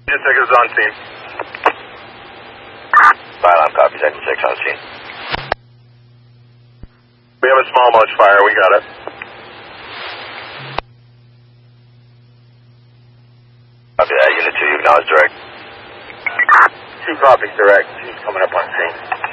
Detectives on scene. Violent copy, Sector 6 on scene. We have a small much fire, we got it. Copy that, Unit 2, you acknowledge direct. 2 copies direct, he's coming up on scene.